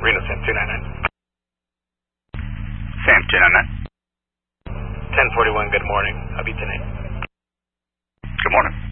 Reno Sam 299. Sam 299. 1041, good morning. I'll be tonight. Good morning.